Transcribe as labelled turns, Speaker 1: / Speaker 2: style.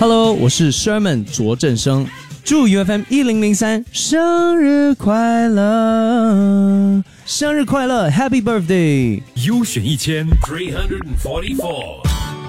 Speaker 1: Hello， 我是 Sherman 卓正生，祝 UFM 1003生日快乐，生日快乐 ，Happy Birthday！
Speaker 2: 优选1344